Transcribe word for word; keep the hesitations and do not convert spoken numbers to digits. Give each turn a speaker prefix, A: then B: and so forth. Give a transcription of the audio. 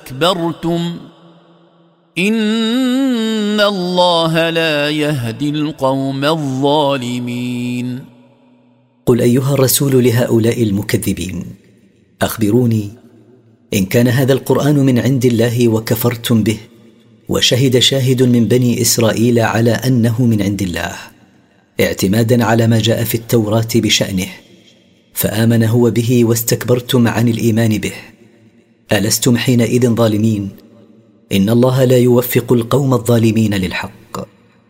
A: واستكبرتم إن الله لا يهدي القوم الظالمين.
B: قل أيها الرسول لهؤلاء المكذبين: أخبروني إن كان هذا القرآن من عند الله وكفرتم به، وشهد شاهد من بني إسرائيل على أنه من عند الله اعتمادا على ما جاء في التوراة بشأنه، فآمن هو به واستكبرتم عن الإيمان به، ألستم حينئذ ظالمين؟ إن الله لا يوفق القوم الظالمين للحق.